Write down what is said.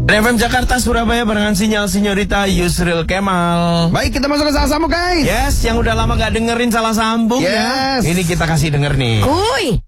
FM Jakarta Surabaya barengan Sinyal Sinyorita Yusril Kemal. Baik, kita masuk ke salah sambung, guys. Yes, yang udah lama gak dengerin salah sambung Yes. ya. Ini kita kasih denger nih. Kuy,